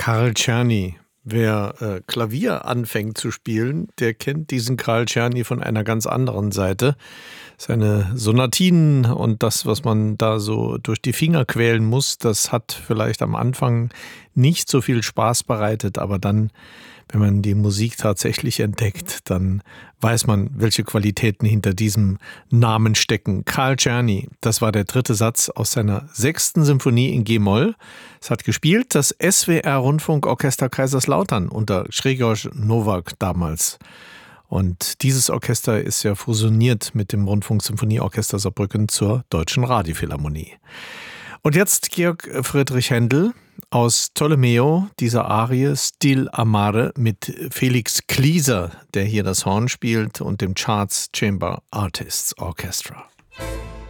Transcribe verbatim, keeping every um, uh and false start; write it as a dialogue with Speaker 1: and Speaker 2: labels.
Speaker 1: Karl Czerny. Wer äh, Klavier anfängt zu spielen, der kennt diesen Karl Czerny von einer ganz anderen Seite. Seine Sonatinen und das, was man da so durch die Finger quälen muss, das hat vielleicht am Anfang nicht so viel Spaß bereitet, aber dann, wenn man die Musik tatsächlich entdeckt, dann weiß man, welche Qualitäten hinter diesem Namen stecken. Karl Czerny, das war der dritte Satz aus seiner sechsten Symphonie in G-Moll. Es hat gespielt das S W R-Rundfunkorchester Kaiserslautern unter Grzegorz Nowak damals. Und dieses Orchester ist ja fusioniert mit dem Rundfunksymphonieorchester Saarbrücken zur Deutschen Radiophilharmonie. Und jetzt Georg Friedrich Händel aus Tolomeo, dieser Arie Stil Amare mit Felix Klieser, der hier das Horn spielt, und dem Charts Chamber Artists Orchestra.